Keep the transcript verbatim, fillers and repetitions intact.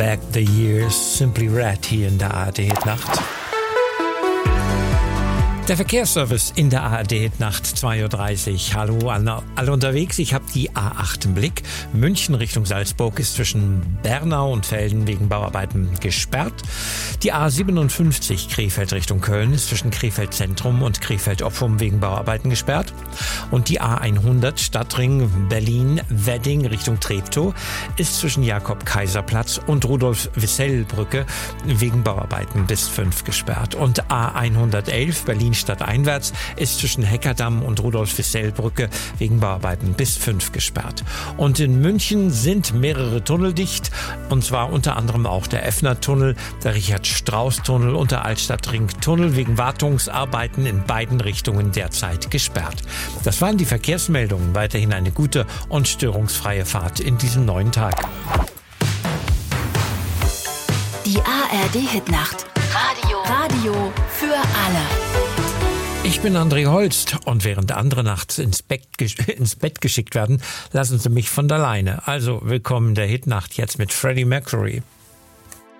Back the Years, Simply Red hier in der A R D-Hitnacht. Der Verkehrsservice in der A R D-Hitnacht, zwei Uhr dreißig. Hallo alle, alle unterwegs, ich habe die A acht im Blick. München Richtung Salzburg ist zwischen Bernau und Velden wegen Bauarbeiten gesperrt. Die A siebenundfünfzig Krefeld Richtung Köln ist zwischen Krefeld Zentrum und Krefeld Oppum wegen Bauarbeiten gesperrt. Und die A hundert Stadtring Berlin-Wedding Richtung Treptow ist zwischen Jakob-Kaiser-Platz und Rudolf-Wissell-Brücke wegen Bauarbeiten bis fünf gesperrt. Und A hundertelf Berlin stadteinwärts ist zwischen Heckerdamm und Rudolf-Wissell-Brücke wegen Bauarbeiten bis fünf gesperrt. Und in München sind mehrere Tunnel dicht, und zwar unter anderem auch der Effner-Tunnel, der Richard-Strauss-Tunnel und der Altstadtring-Tunnel wegen Wartungsarbeiten in beiden Richtungen derzeit gesperrt. Das waren die Verkehrsmeldungen. Weiterhin eine gute und störungsfreie Fahrt in diesem neuen Tag. Die A R D-Hitnacht. Radio. Radio für alle. Ich bin André Holst und während andere nachts ins Bett, ins Bett geschickt werden, lassen Sie mich von der Leine. Also willkommen der Hitnacht jetzt mit Freddie Mercury.